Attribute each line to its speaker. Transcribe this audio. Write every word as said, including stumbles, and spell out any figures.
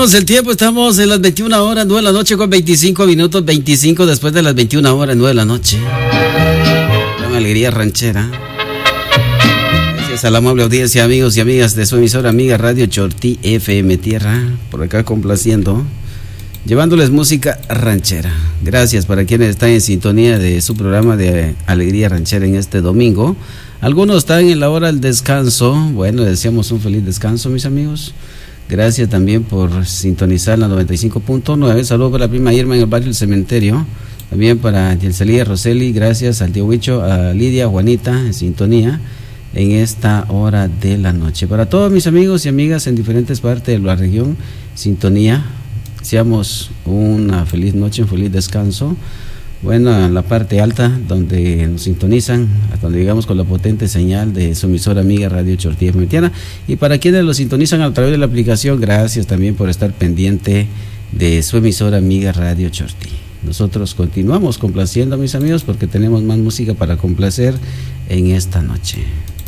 Speaker 1: Revisemos el tiempo, estamos en las veintiuna horas, nueve de la noche con veinticinco minutos, veinticinco después de las veintiuna horas, nueve de la noche. Una alegría ranchera. Gracias a la amable audiencia, amigos y amigas de su emisora amiga Radio Chortí F M Tierra, por acá complaciendo, llevándoles música ranchera. Gracias para quienes están en sintonía de su programa de Alegría Ranchera en este domingo. Algunos están en la hora del descanso. Bueno, les deseamos un feliz descanso, mis amigos. Gracias también por sintonizar la noventa y cinco punto nueve. Saludos para la prima Irma en el barrio del Cementerio. También para Yelsalía, Roseli. Gracias al tío Huicho, a Lidia, Juanita en sintonía en esta hora de la noche. Para todos mis amigos y amigas en diferentes partes de la región, sintonía. Deseamos una feliz noche, un feliz descanso. Bueno, en la parte alta donde nos sintonizan, hasta donde llegamos con la potente señal de su emisora amiga Radio Chortí F M Tierra. Y para quienes lo sintonizan a través de la aplicación, gracias también por estar pendiente de su emisora amiga Radio Chortí. Nosotros continuamos complaciendo a mis amigos porque tenemos más música para complacer en esta noche.